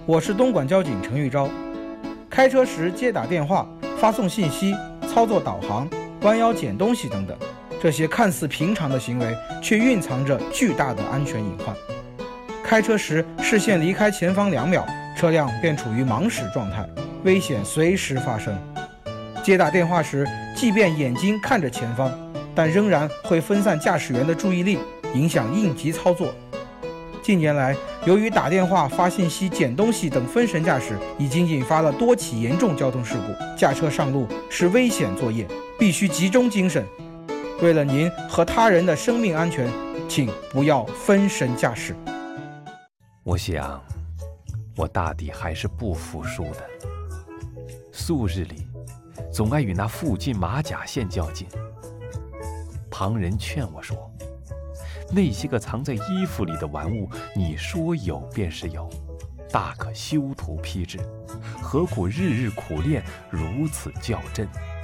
我是东莞交警陈玉昭。开车时接打电话、发送信息、操作导航、弯腰捡东西等等，这些看似平常的行为，却蕴藏着巨大的安全隐患。开车时视线离开前方2秒，车辆便处于盲驶状态，危险随时发生。接打电话时，即便眼睛看着前方，但仍然会分散驾驶员的注意力，影响应急操作。近年来，由于打电话、发信息、捡东西等分神驾驶，已经引发了多起严重交通事故。驾车上路是危险作业，必须集中精神。为了您和他人的生命安全，请不要分神驾驶。 我想，我大抵还是不服输的。素日里，总爱与那附近马甲线较劲。旁人劝我说，那些个藏在衣服里的玩物，你说有便是有，大可修图批制，何苦日日苦练，如此较真？